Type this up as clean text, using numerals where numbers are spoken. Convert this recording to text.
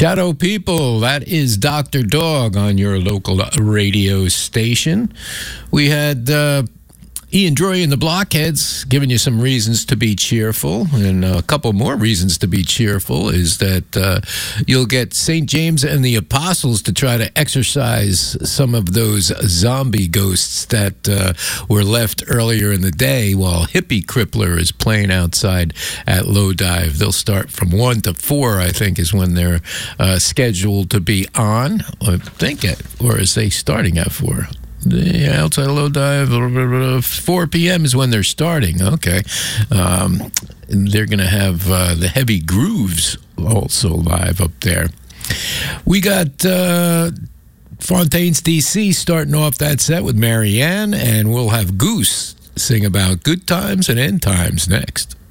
Shadow People, that is Dr. Dog on your local radio station. We had Ian Droy and the Blockheads giving you some reasons to be cheerful. And a couple more reasons to be cheerful is that you'll get St. James and the Apostles to try to exorcise some of those zombie ghosts that were left earlier in the day while Hippie Crippler is playing outside at Low Dive. They'll start from 1 to 4, I think, is when they're scheduled to be on. I think, or is they starting at 4? Outside Low Dive, 4 p.m. is when they're starting. Okay. They're going to have the Heavy Grooves also live up there. We got Fontaines DC starting off that set with Marianne, and we'll have Goose sing about good times and end times next.